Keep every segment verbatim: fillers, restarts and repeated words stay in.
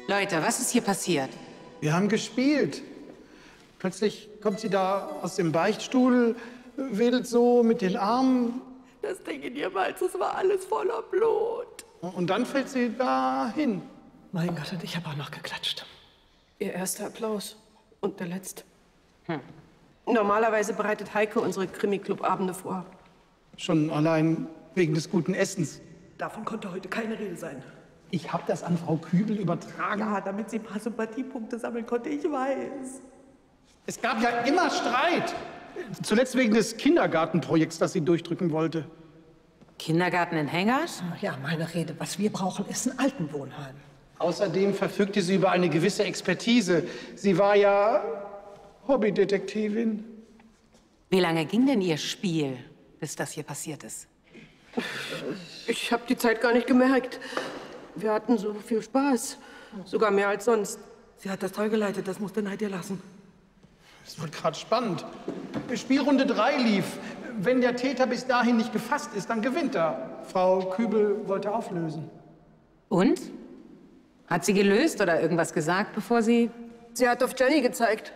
Leute, was ist hier passiert? Wir haben gespielt. Plötzlich kommt sie da aus dem Beichtstuhl, wedelt so mit den Armen. Das Ding in ihrem Hals, das war alles voller Blut. Und dann fällt sie da hin. Mein Gott, und ich habe auch noch geklatscht. Ihr erster Applaus und der letzte. Hm. Normalerweise bereitet Heike unsere Krimi-Club-Abende vor. Schon allein wegen des guten Essens. Davon konnte heute keine Rede sein. Ich habe das an Frau Kübel übertragen. Ja, damit sie ein paar Sympathiepunkte sammeln konnte, ich weiß. Es gab ja immer Streit. Zuletzt wegen des Kindergartenprojekts, das sie durchdrücken wollte. Kindergarten in Hengers? Ja, meine Rede. Was wir brauchen, ist ein Altenwohnheim. Außerdem verfügte sie über eine gewisse Expertise. Sie war ja Hobbydetektivin. Wie lange ging denn Ihr Spiel, bis das hier passiert ist? Ich habe die Zeit gar nicht gemerkt. Wir hatten so viel Spaß. Sogar mehr als sonst. Sie hat das toll geleitet, das musste Neid ihr lassen. Es wird gerade spannend. Spielrunde drei lief. Wenn der Täter bis dahin nicht gefasst ist, dann gewinnt er. Frau Kübel wollte auflösen. Und? Hat sie gelöst oder irgendwas gesagt, bevor sie... Sie hat auf Jenny gezeigt.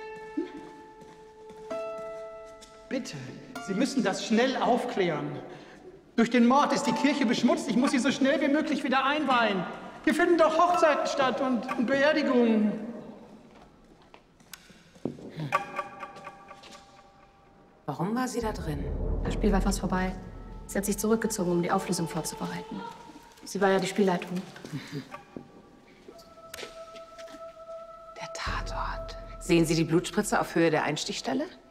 Bitte, Sie müssen das schnell aufklären. Durch den Mord ist die Kirche beschmutzt. Ich muss sie so schnell wie möglich wieder einweihen. Hier finden doch Hochzeiten statt und, und Beerdigungen. Warum war sie da drin? Das Spiel war fast vorbei. Sie hat sich zurückgezogen, um die Auflösung vorzubereiten. Sie war ja die Spielleitung. Mhm. Der Tatort. Sehen Sie die Blutspritze auf Höhe der Einstichstelle?